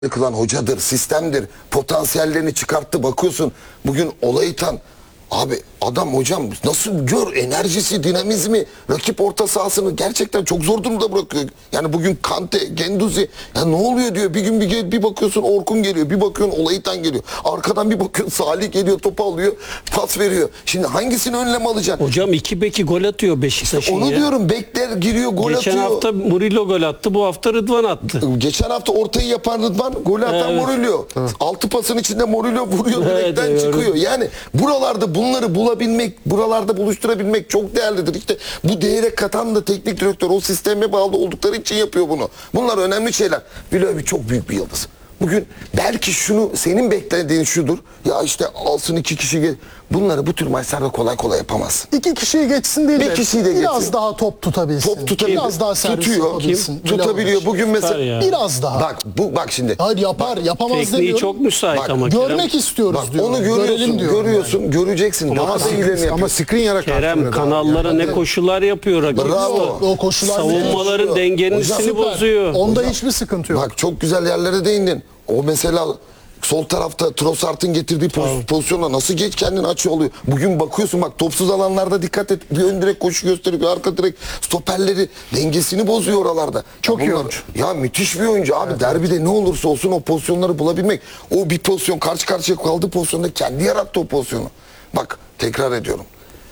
kılan hocadır, sistemdir, potansiyellerini çıkarttı. Bakıyorsun bugün Olaytan, abi adam hocam nasıl gör enerjisi, dinamizmi, rakip orta sahasını gerçekten çok zor durumda bırakıyor. Yani bugün Kante, Genduzi, ya ne oluyor diyor. Bir gün bir bakıyorsun Orkun geliyor, bir bakıyorsun Olaytan geliyor. Arkadan bir bakıyorsun Salih geliyor, topu alıyor, pas veriyor. Şimdi hangisini önlem alacaksın? Hocam 2 beki gol atıyor Beşiktaş'ın. Onu diyorum, bekler giriyor, gol atıyor. Geçen hafta Murillo gol attı, bu hafta Rıdvan attı. Geçen hafta ortayı yapan Rıdvan, golü atan Evet. Murillo. Altı pasın içinde Murillo vuruyor, Evet, direkten evet. çıkıyor. Yani buralarda bunları bulabilmek, buralarda buluşturabilmek çok değerlidir. İşte bu değere katan da teknik direktör, o sisteme bağlı oldukları için yapıyor bunu. Bunlar önemli şeyler. Vlahovic çok büyük bir yıldız. Bugün belki şunu, senin beklediğin şudur. Ya işte alsın 2 kişi gel. Bunları bu tür maçlarda kolay kolay yapamazsın. 2 kişiyi geçsin değil Bir de kişiyi de biraz geçsin. daha top tutabilsin. Top tutabiliyor. Biraz daha servis Tutuyor. yapabilsin. Tutabiliyor. Bugün mesela ya. Biraz daha. bak şimdi. Hayır yapar, yapamaz Tekniği demiyorum. çok müsait Bak, ama Görmek istiyoruz Bak diyor. onu görüyorsun, göreceksin. Daha da iyilerini Ama yapıyorsun. Skriniar'a Kerem kanallara ne koşular yapıyor rakip. Bravo. O koşular Savunmaların Hocam, dengenisini süper. bozuyor. Onda hiçbir sıkıntı yok. Bak çok güzel yerlere değindin. O mesela sol tarafta Trossard'ın getirdiği pozisyonla nasıl geç kendini açıyor oluyor. Bugün bakıyorsun bak, topsuz alanlarda dikkat et. Bir ön direk koşu gösteriyor, bir arka direk, stoperleri dengesini bozuyor oralarda. Çok Ya iyi bunlar- oyuncu. Ya müthiş bir oyuncu abi. Derbide ne olursa olsun o pozisyonları bulabilmek. O bir pozisyon, karşı karşıya kaldığı pozisyonda kendi yarattı o pozisyonu. Bak tekrar ediyorum.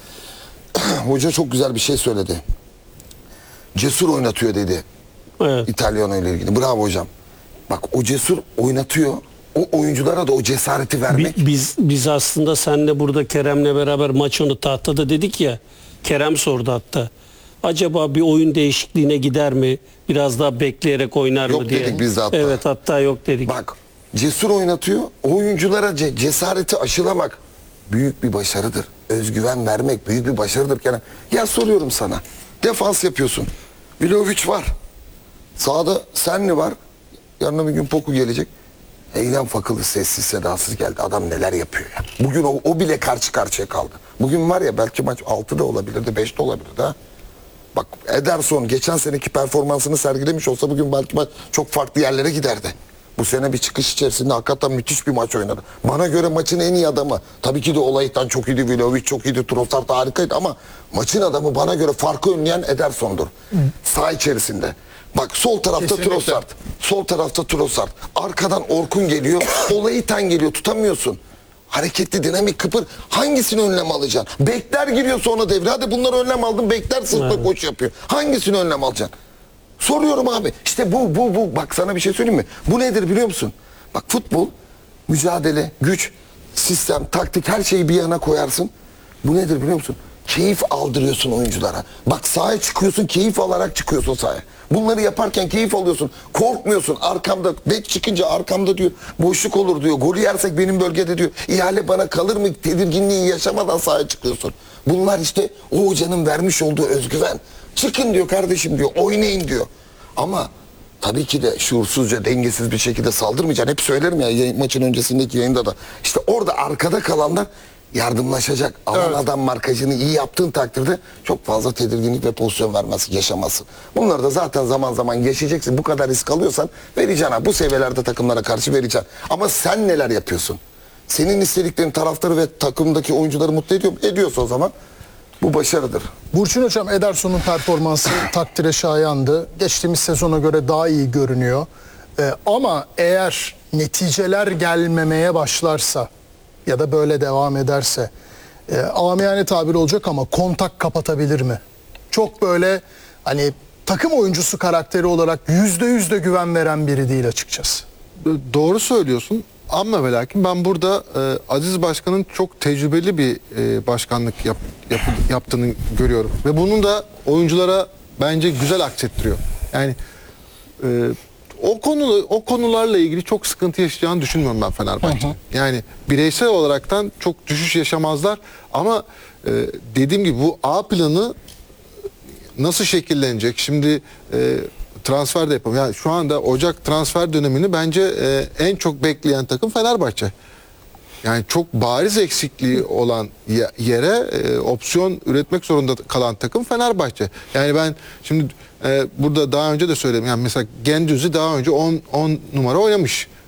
Hoca çok güzel bir şey söyledi. Cesur oynatıyor dedi. Evet. İtalyan ile ilgili. Bravo hocam. Bak o cesur oynatıyor. O oyunculara da o cesareti vermek. Biz aslında seninle burada Kerem'le beraber maç onu tahtada dedik ya. Kerem sordu hatta. Acaba bir oyun değişikliğine gider mi? Biraz daha bekleyerek oynar Yok mı diye. dedik biz de hatta. Evet, hatta yok dedik. Bak cesur oynatıyor. O oyunculara cesareti aşılamak büyük bir başarıdır. Özgüven vermek büyük bir başarıdır Kerem. Ya soruyorum sana. Defans yapıyorsun. Vlahovic var. Sağda Senli var. Yarın bir gün Poku gelecek. Eylem fakılı, sessiz sedasız geldi. Adam neler yapıyor ya. Bugün o bile karşı karşıya kaldı. Bugün var ya belki maç 6'da olabilirdi, 5'te olabilirdi ha. Bak Ederson geçen seneki performansını sergilemiş olsa bugün belki maç çok farklı yerlere giderdi. Bu sene bir çıkış içerisinde hakikaten müthiş bir maç oynadı. Bana göre maçın en iyi adamı. Tabii ki de Olaytan çok iyiydi, Vlahovic çok iyiydi, Trossard harikaydı ama maçın adamı bana göre farkı önleyen Ederson'dur. Saha içerisinde. Bak sol tarafta Kesinlikle. Trossard. Sol tarafta Trossard. Arkadan Orkun geliyor. Olaytan geliyor. Tutamıyorsun. Hareketli, dinamik, kıpır. Hangisini önlem alacaksın? Bekler giriyor sonra devre. Hadi bunları önlem aldın. Bekler sırtla koş yapıyor. Hangisini önlem alacaksın? Soruyorum abi. İşte bu. Bak sana bir şey söyleyeyim mi? Bu nedir biliyor musun? Bak futbol, mücadele, güç, sistem, taktik her şeyi bir yana koyarsın. Bu nedir biliyor musun? Keyif aldırıyorsun oyunculara. Bak sahaya çıkıyorsun, keyif alarak çıkıyorsun sahaya. Bunları yaparken keyif alıyorsun. Korkmuyorsun. Arkamda, bek çıkınca arkamda diyor, boşluk olur diyor. Golü yersek benim bölgede diyor. İhale bana kalır mı? Tedirginliği yaşamadan sahaya çıkıyorsun. Bunlar işte o hocanın vermiş olduğu özgüven. Çıkın diyor kardeşim diyor. Oynayın diyor. Ama tabii ki de şuursuzca, dengesiz bir şekilde saldırmayacaksın. Hep söylerim ya maçın öncesindeki yayında da. İşte orada arkada kalanlar yardımlaşacak. Alan adam markajını iyi yaptığın takdirde çok fazla tedirginlik ve pozisyon vermez, yaşamazsın. Bunları da zaten zaman zaman yaşayacaksın. Bu kadar risk alıyorsan vereceksin ha. Bu seviyelerde takımlara karşı vereceksin. Ama sen neler yapıyorsun? Senin istediklerin taraftarı ve takımdaki oyuncuları mutlu ediyor mu? Ediyorsa o zaman bu başarıdır. Burçin Hocam, Ederson'un performansı takdire şayandı. Geçtiğimiz sezona göre daha iyi görünüyor. Ama eğer neticeler gelmemeye başlarsa ya da böyle devam ederse amiyane tabir olacak ama kontak kapatabilir mi? Çok böyle hani takım oyuncusu karakteri olarak %100 de güven veren biri değil açıkçası. Doğru söylüyorsun ama ve lakin ben burada Aziz Başkan'ın çok tecrübeli bir başkanlık yaptığını görüyorum. Ve bunun da oyunculara bence güzel aksettiriyor. Yani o konularla ilgili çok sıkıntı yaşayacağını düşünmüyorum ben Fenerbahçe. Yani bireysel olaraktan çok düşüş yaşamazlar ama dediğim gibi bu A planı nasıl şekillenecek? Şimdi transfer de yapalım. Yani şu anda Ocak transfer dönemini bence en çok bekleyen takım Fenerbahçe. Yani çok bariz eksikliği olan yere opsiyon üretmek zorunda kalan takım Fenerbahçe. Yani ben şimdi burada daha önce de söyledim. Yani mesela Genduzi daha önce 10 numara oynamış.